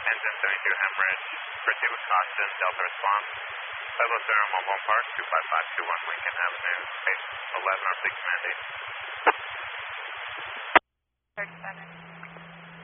Engine 32 hemorrhage. Proceed with caution. Delta response. Silo Center, Mobile Park, 25521 Lincoln Avenue, space 11, our fleet commanding. 37.